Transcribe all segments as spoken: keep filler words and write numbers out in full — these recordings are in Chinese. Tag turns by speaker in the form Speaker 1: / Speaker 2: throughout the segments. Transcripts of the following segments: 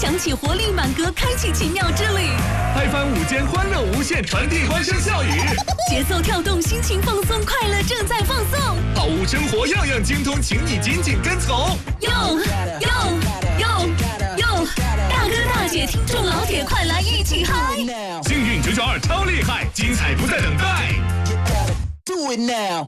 Speaker 1: 响起活力满格，开启奇妙之旅。
Speaker 2: 嗨翻午间，欢乐无限，传递欢声笑语。
Speaker 1: 节奏跳动，心情放松，快乐正在放送。
Speaker 2: 好物生活样样精通，请你紧紧跟从。
Speaker 1: 哟哟哟哟！大哥大姐，听众老铁，快来一起嗨！
Speaker 2: 幸运九九二超厉害，精彩不再等待。
Speaker 3: Do it now。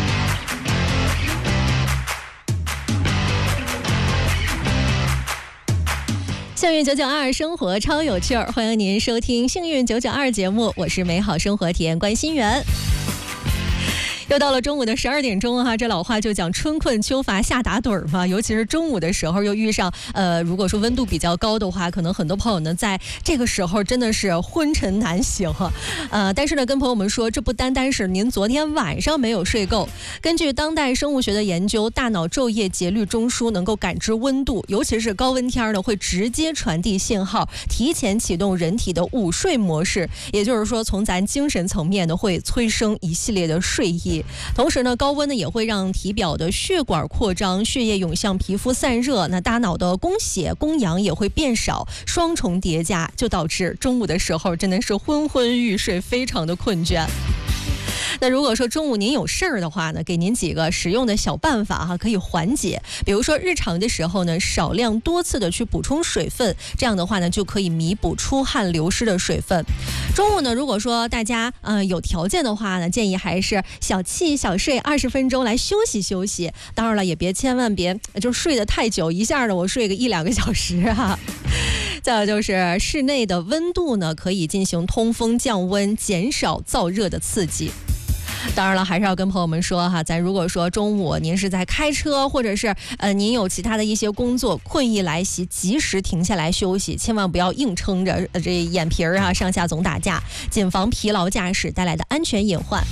Speaker 4: 幸运九九二生活超有趣儿，欢迎您收听幸运九九二节目，我是美好生活体验关心媛。又到了中午的十二点钟哈，这老话就讲春困秋乏夏打盹儿嘛，尤其是中午的时候又遇上呃，如果说温度比较高的话，可能很多朋友呢在这个时候真的是昏沉难醒哈。呃，但是呢，跟朋友们说，这不单单是您昨天晚上没有睡够。根据当代生物学的研究，大脑昼夜节律中枢能够感知温度，尤其是高温天呢，会直接传递信号，提前启动人体的午睡模式。也就是说，从咱精神层面呢，会催生一系列的睡意。同时呢，高温呢也会让体表的血管扩张，血液涌向皮肤散热，那大脑的供血供氧也会变少，双重叠加，就导致中午的时候真的是昏昏欲睡，非常的困倦。那如果说中午您有事儿的话呢，给您几个实用的小办法哈，可以缓解。比如说日常的时候呢，少量多次的去补充水分，这样的话呢，就可以弥补出汗流失的水分。中午呢，如果说大家呃有条件的话呢，建议还是小憩小睡二十分钟来休息休息。当然了，也别千万别就睡得太久，一下呢我睡个一两个小时哈。再有就是室内的温度呢，可以进行通风降温，减少燥热的刺激。当然了，还是要跟朋友们说哈，咱如果说中午您是在开车，或者是呃您有其他的一些工作，困意来袭，及时停下来休息，千万不要硬撑着，呃、这眼皮儿啊上下总打架，谨防疲劳驾驶带来的安全隐患。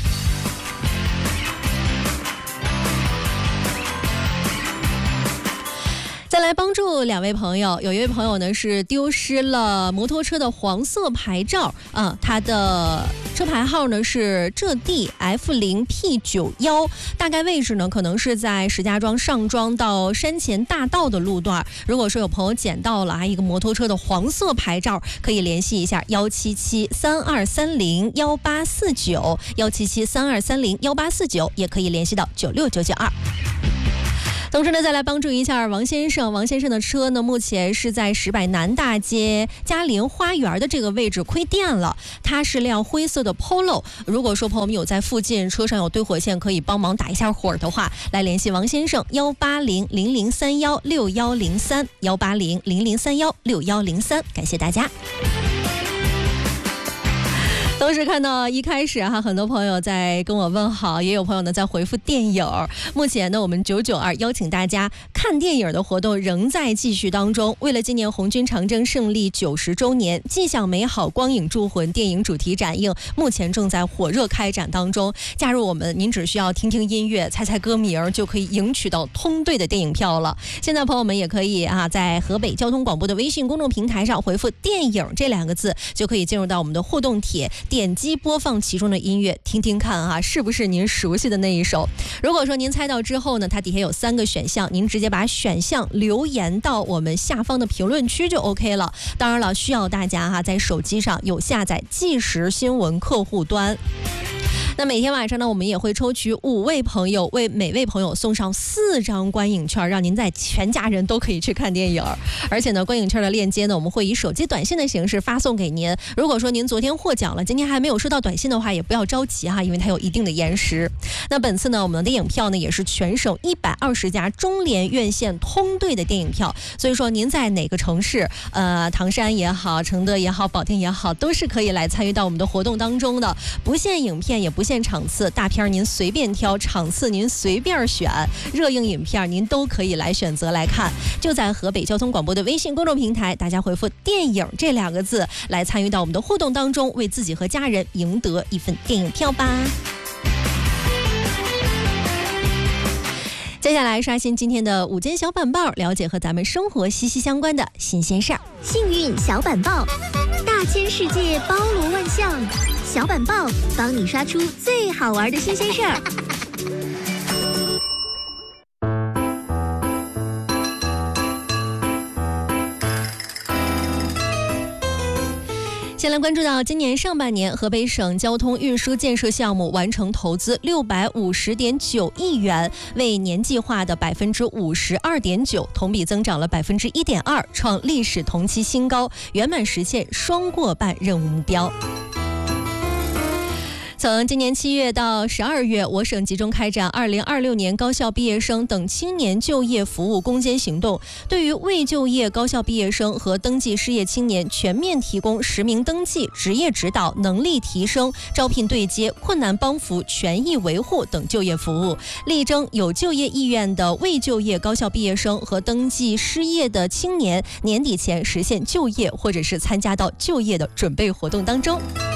Speaker 4: 再来帮助两位朋友，有一位朋友呢是丢失了摩托车的黄色牌照啊，他的车牌号呢是浙 D F 零 P 九一，大概位置呢可能是在石家庄上庄到山前大道的路段。如果说有朋友捡到了一个摩托车的黄色牌照，可以联系一下幺七七三二三零幺八四九幺七七三二三零幺八四九，也可以联系到九六九九二。同时呢，再来帮助一下王先生。王先生的车呢，目前是在石柏南大街嘉陵花园的这个位置亏电了。它是辆灰色的 Polo。如果说朋友们有在附近，车上有对火线可以帮忙打一下火的话，来联系王先生幺八零零零三幺六幺零三幺八零零零三幺六幺零三，感谢大家。同时看到一开始哈，很多朋友在跟我问好，也有朋友呢在回复电影。目前呢，我们九九二邀请大家看电影的活动仍在继续当中。为了纪念红军长征胜利九十周年，既享美好光影铸魂电影主题展映目前正在火热开展当中。加入我们，您只需要听听音乐，猜猜歌名，就可以赢取到通兑的电影票了。现在朋友们也可以啊，在河北交通广播的微信公众平台上回复电影这两个字，就可以进入到我们的互动帖，点击播放其中的音乐，听听看啊，是不是您熟悉的那一首。如果说您猜到之后呢，它底下有三个选项，您直接把选项留言到我们下方的评论区就 OK 了。当然了，需要大家哈在手机上有下载即时新闻客户端。那每天晚上呢，我们也会抽取五位朋友，为每位朋友送上四张观影券，让您在全家人都可以去看电影。而且呢，观影券的链接呢，我们会以手机短信的形式发送给您。如果说您昨天获奖了，今天还没有收到短信的话，也不要着急哈，因为它有一定的延时。那本次呢，我们的电影票呢，也是全省一百二十家中联院线通兑的电影票。所以说，您在哪个城市，呃，唐山也好，承德也好，保定也好，都是可以来参与到我们的活动当中的。不限影片，也不限场次，大片您随便挑，场次您随便选，热映影片您都可以来选择来看。就在河北交通广播的微信公众平台，大家回复电影这两个字来参与到我们的互动当中，为自己和家人赢得一份电影票吧。接下来刷新今天的午间小板报，了解和咱们生活息息相关的新鲜事儿。
Speaker 5: 幸运小板报，大千世界包罗万象，小板报帮你刷出最好玩的新鲜事儿。
Speaker 4: 先来关注到今年上半年，河北省交通运输建设项目完成投资六百五十点九亿元，为年计划的百分之五十二点九，同比增长了百分之一点二，创历史同期新高，圆满实现双过半任务目标。从今年七月到十二月，我省集中开展二零二六年高校毕业生等青年就业服务攻坚行动，对于未就业高校毕业生和登记失业青年全面提供实名登记、职业指导、能力提升、招聘对接、困难帮扶、权益维护等就业服务，力争有就业意愿的未就业高校毕业生和登记失业的青年年底前实现就业，或者是参加到就业的准备活动当中。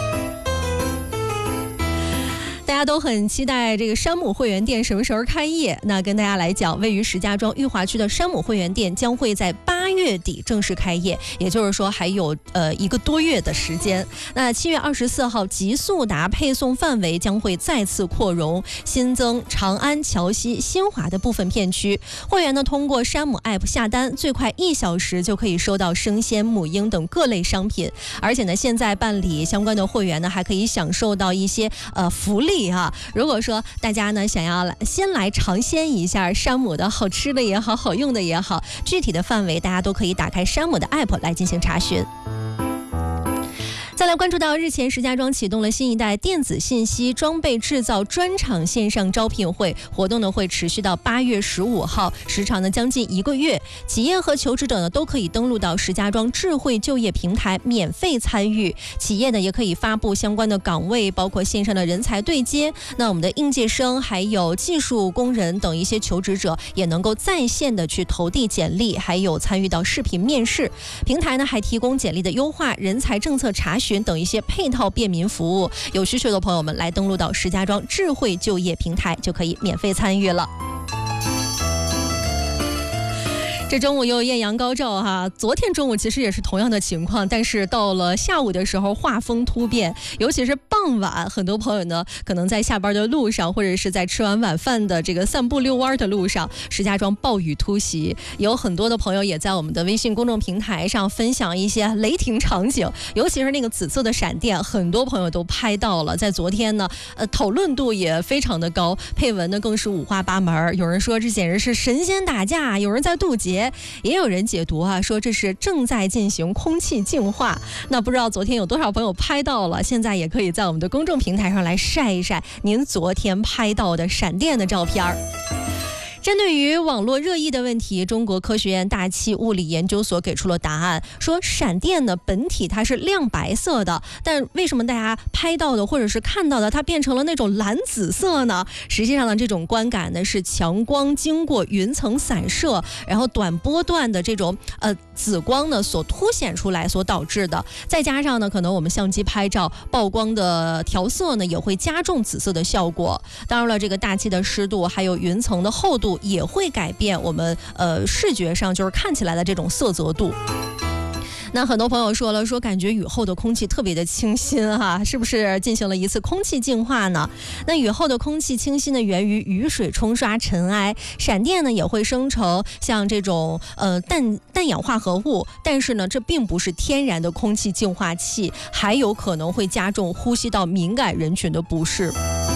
Speaker 4: 大家都很期待这个山姆会员店什么时候开业。那跟大家来讲，位于石家庄裕华区的山姆会员店将会在八月底正式开业，也就是说还有呃一个多月的时间。那七月二十四号，极速达配送范围将会再次扩容，新增长安、桥西、新华的部分片区。会员呢通过山姆 App 下单，最快一小时就可以收到生鲜、母婴等各类商品。而且呢，现在办理相关的会员呢，还可以享受到一些呃福利。如果说大家呢想要来先来尝鲜一下山姆的好吃的也好，好用的也好，具体的范围大家都可以打开山姆的 app 来进行查询。再来关注到，日前石家庄启动了新一代电子信息装备制造专场线上招聘会，活动呢会持续到八月十五号，时长呢将近一个月。企业和求职者呢都可以登录到石家庄智慧就业平台免费参与，企业呢也可以发布相关的岗位，包括线上的人才对接。那我们的应届生还有技术工人等一些求职者也能够在线的去投递简历，还有参与到视频面试。平台呢还提供简历的优化、人才政策查询等一些配套便民服务，有需求的朋友们来登录到石家庄智慧就业平台就可以免费参与了。这中午又艳阳高照哈，昨天中午其实也是同样的情况，但是到了下午的时候画风突变，尤其是傍晚，很多朋友呢可能在下班的路上，或者是在吃完晚饭的这个散步遛弯的路上，石家庄暴雨突袭，有很多的朋友也在我们的微信公众平台上分享一些雷霆场景，尤其是那个紫色的闪电，很多朋友都拍到了。在昨天呢，呃，讨论度也非常的高，配文呢更是五花八门，有人说这简直是神仙打架，有人在渡劫。也有人解读啊，说这是正在进行空气净化。那不知道昨天有多少朋友拍到了，现在也可以在我们的公众平台上来晒一晒您昨天拍到的闪电的照片。针对于网络热议的问题，中国科学院大气物理研究所给出了答案，说闪电呢本体它是亮白色的，但为什么大家拍到的或者是看到的它变成了那种蓝紫色呢？实际上呢，这种观感呢是强光经过云层散射，然后短波段的这种呃紫光呢所凸显出来所导致的。再加上呢，可能我们相机拍照曝光的调色呢也会加重紫色的效果。当然了，这个大气的湿度还有云层的厚度也会改变我们呃视觉上就是看起来的这种色泽度。那很多朋友说了，说感觉雨后的空气特别的清新哈，是不是进行了一次空气净化呢？那雨后的空气清新呢，源于雨水冲刷尘埃，闪电呢也会生成像这种呃氮氮氧化合物，但是呢，这并不是天然的空气净化器，还有可能会加重呼吸道敏感人群的不适。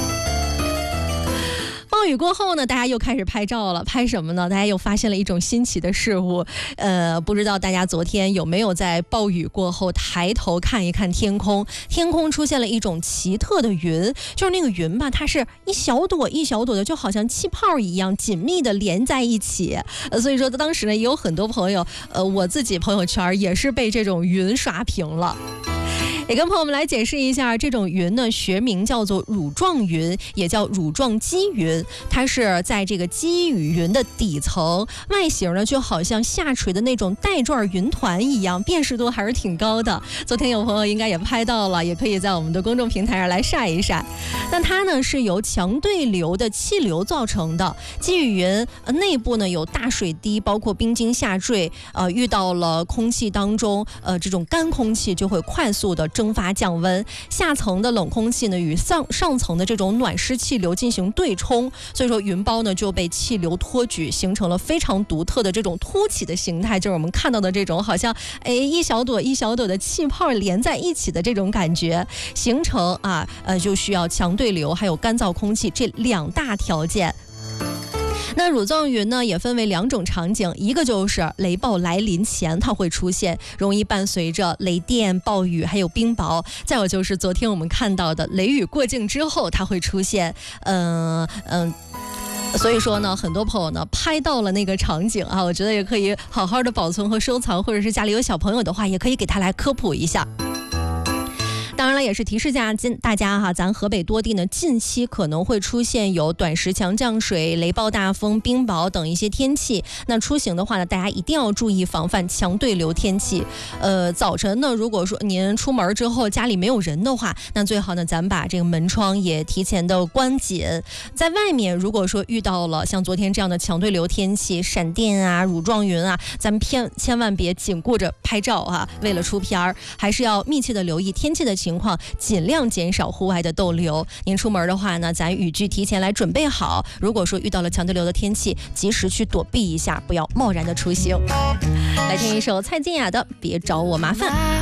Speaker 4: 暴雨过后呢，大家又开始拍照了，拍什么呢？大家又发现了一种新奇的事物，呃，不知道大家昨天有没有在暴雨过后抬头看一看天空？天空出现了一种奇特的云，就是那个云吧，它是一小朵一小朵的，就好像气泡一样紧密的连在一起。呃，所以说当时呢，也有很多朋友，呃，我自己朋友圈也是被这种云刷屏了。也跟朋友们来解释一下，这种云呢学名叫做乳状云，也叫乳状积云，它是在这个积雨云的底层，外形呢就好像下垂的那种带状云团一样，辨识度还是挺高的。昨天有朋友应该也拍到了，也可以在我们的公众平台上来晒一晒。那它呢是由强对流的气流造成的，积雨云、呃、内部呢有大水滴，包括冰晶下坠，呃，遇到了空气当中，呃，这种干空气就会快速的蒸发降温，下层的冷空气呢与上上层的这种暖湿气流进行对冲，所以说云包呢就被气流托举，形成了非常独特的这种凸起的形态，就是我们看到的这种好像哎一小朵一小朵的气泡连在一起的这种感觉，形成啊呃就需要强对流还有干燥空气这两大条件。那乳状云呢，也分为两种场景，一个就是雷暴来临前它会出现，容易伴随着雷电、暴雨还有冰雹；再有就是昨天我们看到的雷雨过境之后它会出现，嗯、呃、嗯。所以说呢，很多朋友呢拍到了那个场景啊，我觉得也可以好好的保存和收藏，或者是家里有小朋友的话，也可以给他来科普一下。当然了，也是提示下大家哈，咱河北多地呢近期可能会出现有短时强降水、雷暴大风、冰雹等一些天气。那出行的话呢，大家一定要注意防范强对流天气。呃，早晨呢，如果说您出门之后家里没有人的话，那最好呢咱把这个门窗也提前的关紧。在外面如果说遇到了像昨天这样的强对流天气，闪电啊、乳状云啊，咱们偏千万别仅顾着拍照啊，为了出片儿，还是要密切的留意天气的情况。情况，尽量减少户外的逗留。您出门的话呢，咱雨具提前来准备好。如果说遇到了强对流的天气，及时去躲避一下，不要贸然的出行。来听一首蔡健雅的《别找我麻烦》。